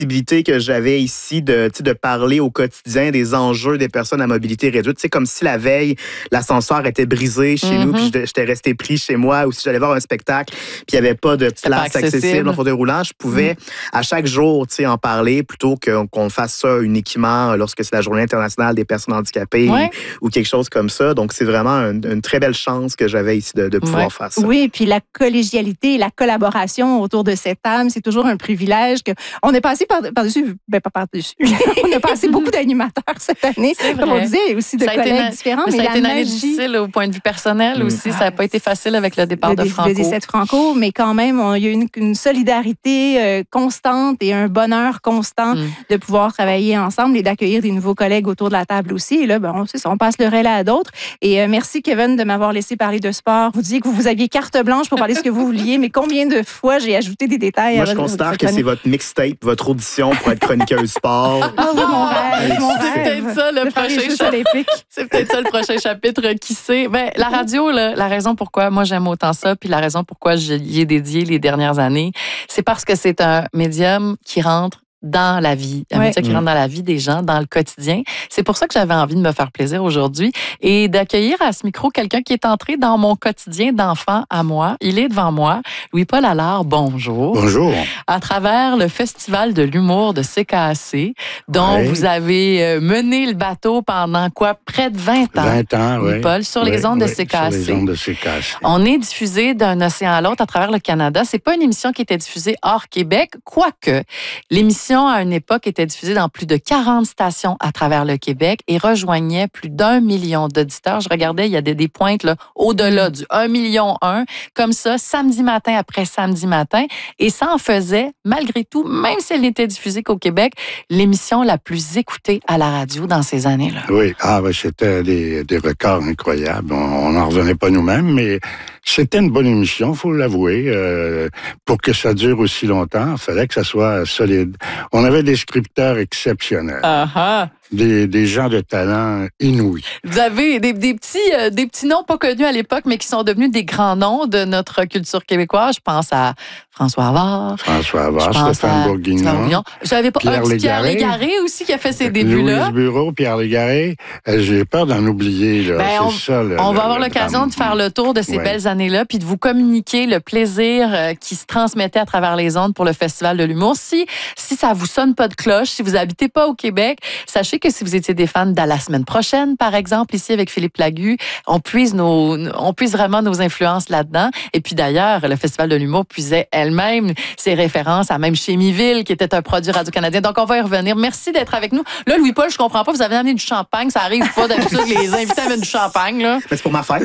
possibilité que j'avais ici de parler au quotidien des enjeux des personnes à mobilité réduite. C'est comme si la veille, l'ascenseur était brisé chez nous, puis j'étais resté pris chez moi, ou si j'allais voir un spectacle, puis il n'y avait pas de place accessible en fauteuil roulant, je pouvais à chaque jour en parler plutôt qu'on fasse ça uniquement lorsque c'est la Journée internationale des personnes handicapées ou quelque chose comme ça. Donc, c'est vraiment une très belle chance que j'avais ici de pouvoir faire ça. Oui, puis la collégialité et la collaboration autour de cette table, c'est toujours un privilège. On est passé par-dessus, pas par-dessus, on a passé beaucoup d'animateurs cette année, comme on disait, aussi de collègues différents. Mais ça a été une année difficile au point de vue personnel aussi. Ça n'a pas été facile avec le départ de Franco. Le décès de Franco, mais quand même, il y a eu une solidarité constante et un bonheur constant de pouvoir travailler ensemble et d'accueillir des nouveaux collègues autour de la table aussi. Et là, on passe le relais à d'autres. Et merci, Kevin, de m'avoir laissé parler de sport. Vous disiez que vous aviez carte blanche pour parler de ce que vous vouliez, mais combien de fois j'ai ajouté des détails? Moi, je considère que c'est votre mixtape, votre audition pour être chroniqueuse sport. Mon rêve. C'est peut-être ça le prochain chapitre. C'est peut-être ça le prochain chapitre, qui sait. Ben, la radio, là, la raison pourquoi moi j'aime autant ça, puis la raison pourquoi j'y ai dédié les dernières années, c'est parce que c'est un médium qui rentre dans la vie, un métier qui rentre dans la vie des gens, dans le quotidien. C'est pour ça que j'avais envie de me faire plaisir aujourd'hui et d'accueillir à ce micro quelqu'un qui est entré dans mon quotidien d'enfant à moi. Il est devant moi. Louis-Paul Allard, bonjour. Bonjour. À travers le Festival de l'humour de CKAC, dont vous avez mené le bateau pendant près de 20 ans. 20 ans, oui. Louis-Paul, sur les ondes de CKAC. Sur les ondes de CKAC. On est diffusé d'un océan à l'autre à travers le Canada. C'est pas une émission qui était diffusée hors Québec, quoique l'émission à une époque était diffusée dans plus de 40 stations à travers le Québec et rejoignait plus d'1 million d'auditeurs. Je regardais, il y a des pointes là, au-delà du 1,1 million, comme ça, samedi matin après samedi matin. Et ça en faisait, malgré tout, même si elle n'était diffusée qu'au Québec, l'émission la plus écoutée à la radio dans ces années-là. Oui, c'était des records incroyables. On n'en revenait pas nous-mêmes, mais c'était une bonne émission, il faut l'avouer. Pour que ça dure aussi longtemps, il fallait que ça soit solide. On avait des scripteurs exceptionnels. Des gens de talent inouïs. Vous avez des petits noms pas connus à l'époque, mais qui sont devenus des grands noms de notre culture québécoise. Je pense à François Havard. Stéphane Bourguignon. J'avais pas Pierre Légaré aussi qui a fait ses débuts-là. Louise Bureau, Pierre Légaré. J'ai peur d'en oublier. Là. On va avoir l'occasion de faire le tour de ces belles années-là puis de vous communiquer le plaisir qui se transmettait à travers les ondes pour le Festival de l'humour. Si ça vous sonne pas de cloche, si vous habitez pas au Québec, sachez que si vous étiez des fans de La Semaine prochaine, par exemple, ici avec Philippe Lagu, on puise vraiment nos influences là-dedans. Et puis d'ailleurs, le Festival de l'humour puisait elle-même ses références à même Chémiville, qui était un produit radio-canadien. Donc, on va y revenir. Merci d'être avec nous. Là, Louis-Paul, je comprends pas, vous avez amené du champagne. Ça arrive pas d'habitude, les invités amènent du champagne, là. Mais c'est pour ma fête.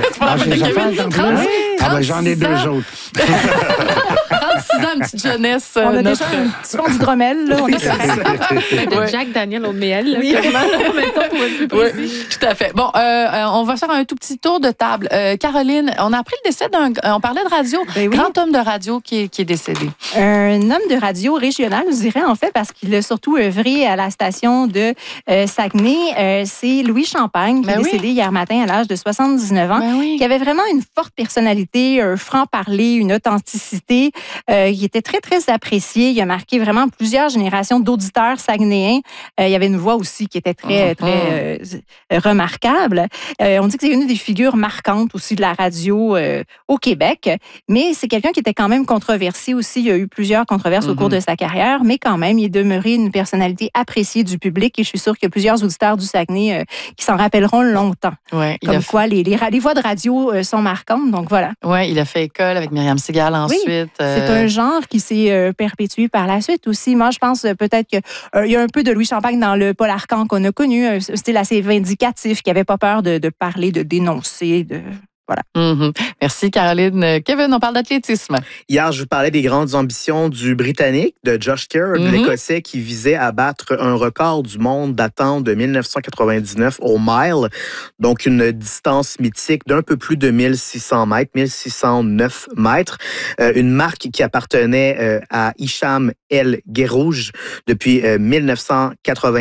J'en ai 2 autres. 36 ans, une petite jeunesse. On a déjà un petit fond d'hydromel, là. On est de Jack Daniel au miel. Oui, pour être plus précis. Tout à fait. Bon, on va faire un tout petit tour de table. Caroline, on a appris le décès on parlait de radio, grand homme de radio qui est décédé. Un homme de radio régional, je dirais, en fait, parce qu'il a surtout œuvré à la station de Saguenay. C'est Louis Champagne, qui est décédé hier matin à l'âge de 79 ans, qui avait vraiment une forte personnalité, un franc-parler, une authenticité. Il était très, très apprécié. Il a marqué vraiment plusieurs générations d'auditeurs saguenéens. Il y avait une voix aussi qui était très, très remarquable. On dit que c'est une des figures marquantes aussi de la radio au Québec, mais c'est quelqu'un qui était quand même controversé aussi. Il y a eu plusieurs controverses au cours de sa carrière, mais quand même, il est demeuré une personnalité appréciée du public et je suis sûre qu'il y a plusieurs auditeurs du Saguenay qui s'en rappelleront longtemps. Comme quoi, les voix de radio sont marquantes, donc voilà. Oui, il a fait école avec Myriam Segal ensuite. Oui, c'est un genre qui s'est perpétué par la suite aussi. Moi, je pense peut-être qu'il y a un peu de Louis Champagne dans le Paul Arcand qu'on a connu, un style assez vindicatif, qui n'avait pas peur de parler, de dénoncer, Voilà. Merci, Caroline. Kevin, on parle d'athlétisme. Hier, je vous parlais des grandes ambitions du Britannique, de Josh Kerr, de l'Écossais, qui visait à battre un record du monde datant de 1999 au mile, donc une distance mythique d'un peu plus de 1600 mètres, 1609 mètres, une marque qui appartenait à Hicham El Guerrouj depuis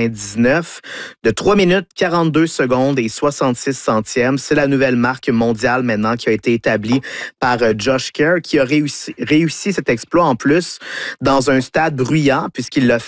1999, de 3 minutes 42 secondes et 66 centièmes. C'est la nouvelle marque mondiale mondial maintenant qui a été établi par Josh Kerr, qui a réussi cet exploit en plus dans un stade bruyant, puisqu'il l'a